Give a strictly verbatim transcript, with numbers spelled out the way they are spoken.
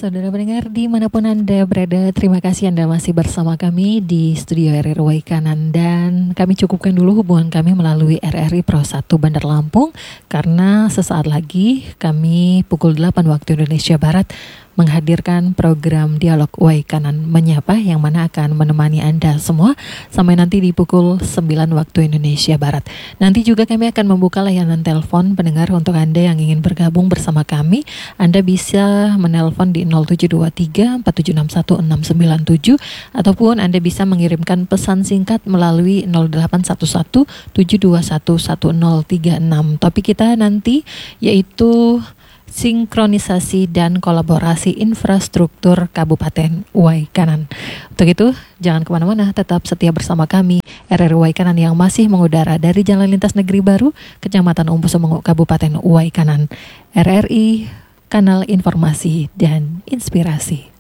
saudara pendengar dimanapun Anda berada, terima kasih Anda masih bersama kami di studio R R Waikanan. Dan kami cukupkan dulu hubungan kami melalui R R I Pro satu Bandar Lampung, karena sesaat lagi kami pukul delapan waktu Indonesia Barat menghadirkan program Dialog Waikanan Menyapa, yang mana akan menemani Anda semua sampai nanti di pukul sembilan waktu Indonesia Barat. Nanti juga kami akan membuka layanan telepon pendengar untuk Anda yang ingin bergabung bersama kami. Anda bisa menelpon di nol tujuh dua tiga empat tujuh enam satu enam sembilan tujuh, ataupun Anda bisa mengirimkan pesan singkat melalui nol delapan satu satu tujuh dua satu satu nol tiga enam. Topik kita nanti yaitu sinkronisasi dan kolaborasi infrastruktur Kabupaten Waikanan. Untuk itu, jangan kemana-mana, tetap setia bersama kami, R R Waikanan yang masih mengudara dari Jalan Lintas Negeri Baru, Kecamatan Umpu Semengu, Kabupaten Waikanan. R R I, kanal informasi dan inspirasi.